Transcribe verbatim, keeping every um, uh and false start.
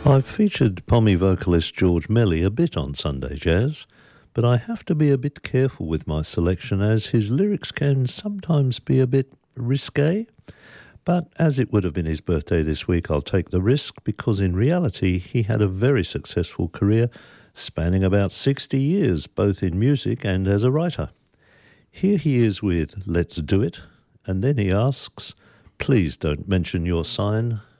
I've featured Pommy vocalist George Melly a bit on Sunday Jazz, but I have to be a bit careful with my selection as his lyrics can sometimes be a bit risque. But as it would have been his birthday this week, I'll take the risk because in reality he had a very successful career spanning about sixty years, both in music and as a writer. Here he is with Let's Do It, and then he asks, please don't mention your sign,